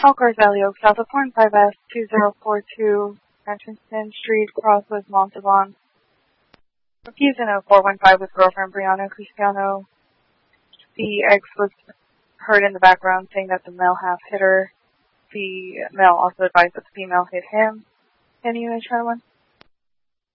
Halkars Alley Oak, south of Horn 5S, 2042, Manchester Street, cross with Montalban. He's in a 415 with girlfriend Brianna Cristiano. The ex was heard in the background saying that the male half hit her. The male also advised that the female hit him. Any unit try one?